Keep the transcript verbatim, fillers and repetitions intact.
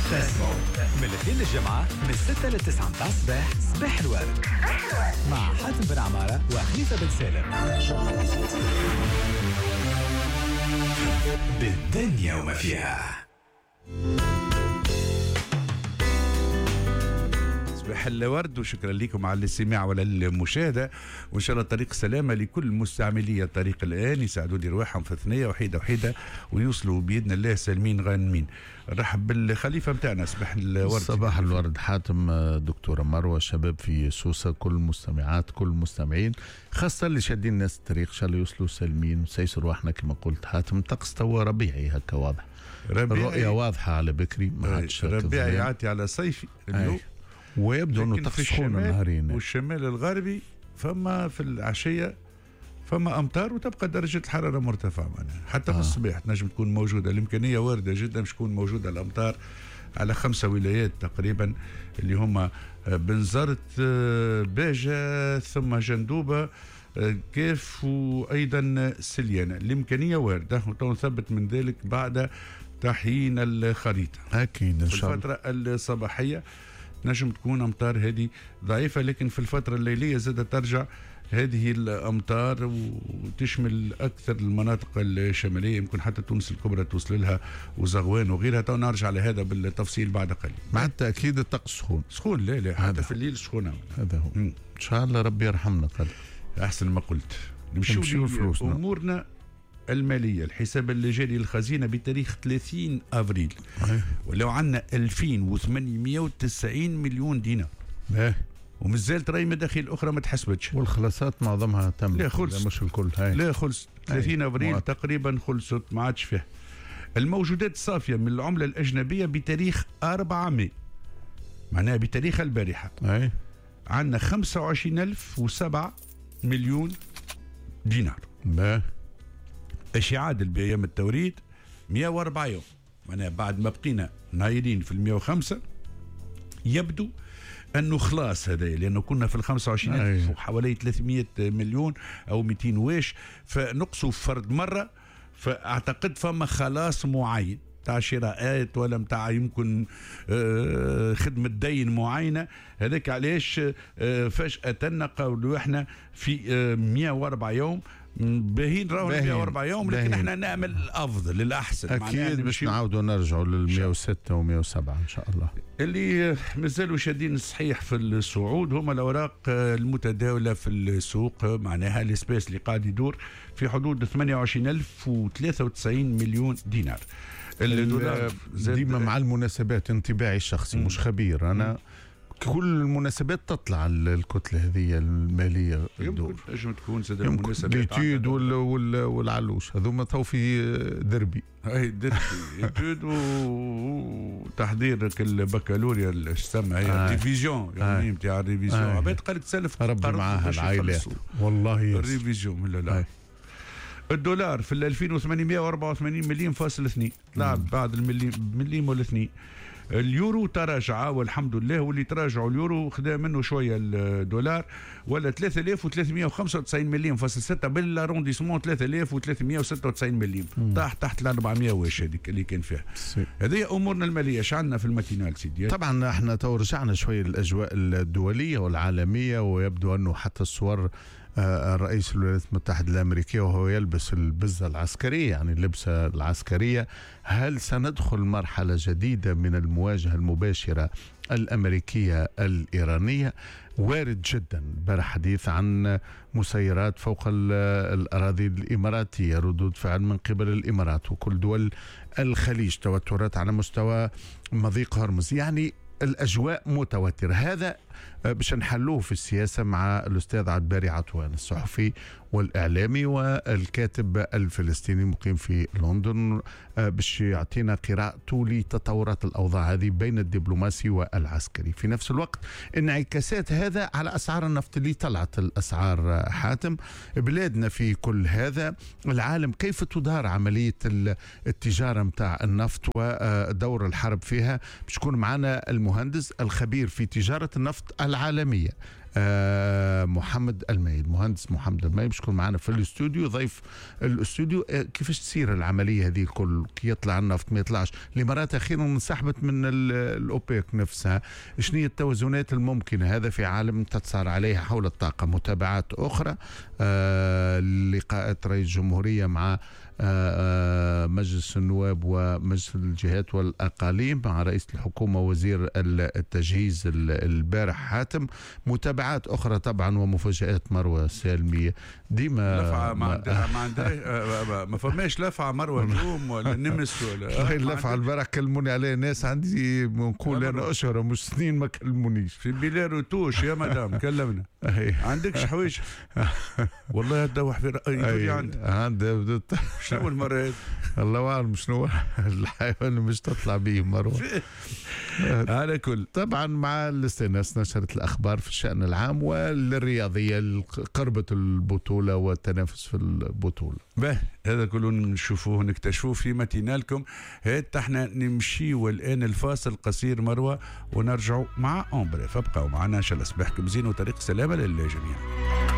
فاسبوك من الاثنين للجمعة من الستة للتسعة متاع الصباح. صباح الورد مع حاتم بن عمارة وخليفة بن سالم. بالدنيا وما فيها. صباح الورد وشكرا لكم على الاستماع ولا المشاهدة، وإن شاء الله طريق سلامة لكل مستعملي الطريق الآن، يساعدوا لي رواحهم في ثنية وحيدة وحيدة ويوصلوا بإذن الله سالمين غانمين. رحب بالخليفة متاعنا. صباح الورد. صباح الورد حاتم، دكتورة مروة، شباب في سوسة، كل المستمعات كل المستمعين، خاصة اللي شادين الناس الطريق إن شاء الله يوصلوا سالمين وسيسوا رواحنا كما قلت حاتم. طقس توا ربيعي هكا واضح، الرؤية واضحة على بكري، ما عادش ربيعي يعطي على صيفي اليوم، ويبدو انه طقس سخون النهارين. والشمال الغربي فما في العشيه فما امطار وتبقى درجه الحراره مرتفعه معناها حتى آه. في الصباح تنجم تكون موجوده، الامكانيه وارده جدا باش تكون موجوده الامطار على خمسه ولايات تقريبا اللي هما بنزرت، باجه، ثم جندوبه، كيف، وايضا سليانه. الامكانيه وارده ونثبت من ذلك بعد تحيين الخريطه اكيد ان شاء الله. في الفتره الصباحيه نجم تكون أمطار هذه ضعيفة، لكن في الفترة الليلية زادت ترجع هذه الأمطار وتشمل أكثر المناطق الشمالية، يمكن حتى تونس الكبرى توصل لها وزغوان وغيرها. تو نرجع على هذا بالتفصيل بعد قليل. مع التأكيد الطقس سخون سخون، لا لا حتى في الليل سخونة. هذا هو. إن شاء الله ربي يرحمنا. قال أحسن ما قلت. نمشيو لفلوسنا، أمورنا المالية. الحساب اللي جاري للخزينة بتاريخ ثلاثين أفريل ولو عندنا ألفين وثمانمائة وتسعين مليون دينار، اه ومازالت راهي مداخيل أخرى ما تحسبتش، والخلاصات معظمها تم. لا خلص، مش الكل. هاي. لا خلص ثلاثين أفريل موات. تقريبا خلصت ما عادش فيها. الموجودات الصافية من العملة الأجنبية بتاريخ أربعة ماي، معناها بتاريخ البارحة، اي عندنا خمسة وعشرين ألف وسبعة مليون دينار. باه ايش يعادل بايام التوريد مئة وأربعة يوم، معناها بعد ما بقينا نايرين في المئة وخمسة يبدو انه خلاص هذا، لانه كنا في الخمسة وعشرين ألف وحوالي ثلاثمائة مليون او مئتين واش، فنقصوا فرد مره. فاعتقد فما خلاص معين تاع شراءات ولا متاع يمكن آه خدمة دين معينة. هذاك علاش آه فجأة نقولوا احنا في آه مئة وأربعة يوم باهين، راهو مئة وأربعة يوم، لكن احنا نعمل الافضل الاحسن اكيد باش نعاودوا نرجعوا لل مئة وستة و مئة وسبعة ان شاء الله. اللي مازالوا شادين الصحيح في الصعود هما الاوراق المتداوله في السوق، معناها الاسباس اللي قاعد يدور في حدود ثمانية وعشرين ألف وثلاثة وتسعين مليون دينار. الدولار ديما مع المناسبات، انطباعي الشخصي مش خبير انا، كل المناسبات تطلع الكتله هذه الماليه يمكن تنجم تكون زاد المناسبات ليتود والعلوش هذوما تو في دربي. هاي دربي ليتود وتحضير البكالوريا السما هي الريفيزيون، يعني نتاع الريفيزيون. عباد قالت تسلف ربي معاها العائلات والله الريفيزيون. لا لا الدولار في ال ألفين وثمانمائة وأربعة وثمانين مليون فاصل اثنين، طلع بعد المليم مليم ولا اثنين. اليورو تراجع والحمد لله، واللي تراجعوا اليورو خدا منه شويه الدولار، ولا ثلاثة آلاف وثلاثمائة وخمسة وتسعين مليون فاصل ستة بالارونديسمون، ثلاثة آلاف وثلاثمائة وستة وتسعين مليون، طاح تحت ال أربعمائة واش هذيك اللي كان فيها. هذه امورنا الماليه. شعلنا في الماتينال سيدي. طبعا احنا تو رجعنا شويه للاجواء الدوليه والعالميه، ويبدو انه حتى الصور الرئيس الولايات المتحدة الأمريكية وهو يلبس البزة العسكرية، يعني اللبسة العسكرية. هل سندخل مرحلة جديدة من المواجهة المباشرة الأمريكية الإيرانية؟ وارد جدا. بارح حديث عن مسيرات فوق الأراضي الإماراتية، ردود فعل من قبل الإمارات وكل دول الخليج، توترات على مستوى مضيق هرمز، يعني الأجواء متوترة. هذا باش نحلوه في السياسة مع الأستاذ عباري عطوان، الصحفي والإعلامي والكاتب الفلسطيني مقيم في لندن، باش يعطينا قراءته لتطورات الأوضاع هذه بين الدبلوماسي والعسكري. في نفس الوقت انعكاسات هذا على أسعار النفط اللي طلعت الأسعار. حاتم، بلادنا في كل هذا العالم كيف تدار عملية التجارة متاع النفط ودور الحرب فيها؟ باش يكون معنا المهندس الخبير في تجارة النفط العالمية آه محمد المايد، مهندس محمد المايد باش يكون معنا في الاستوديو، ضيف الاستوديو. آه كيفاش تصير العمليه هذه الكل؟ كي يطلع النفط ما يطلعش، الامارات اخيرا انسحبت من الاوبيك نفسها، شنو هي التوازنات الممكنه؟ هذا في عالم تتصار عليها حول الطاقه. متابعات اخرى، آه لقاءات رئيس الجمهوريه مع آه مجلس النواب ومجلس الجهات والأقاليم مع رئيس الحكومة وزير التجهيز البارح حاتم. متابعات أخرى طبعا ومفاجآت مروة سالمية ديما. لفعة ما عندها ما عندها ما فماش لفعة مروة اليوم ولا نمس ولا اللفعة البارح كلموني عليه ناس عندي نقول أنا أشهر مش سنين ما كلمونيش في بلار وتوش يا مدام كلمنا. عندكش حويش والله تدوح في رأيي عندي عندي شنو المرة هذه؟ الله أعلم شنو الحيوان مش تطلع به مروة. على كل طبعا مع الاستئناس نشرت الأخبار في الشأن العام والرياضية، قربة البطولة والتنافس في البطولة. به هذا كله نشوفوه نكتشفوه في متينالكم. هات احنا نمشي والآن الفاصل قصير مروة ونرجعوا مع أمبري، فابقوا معنا إن شاء الله. صباحكم زين وطريق سلامة للجميع.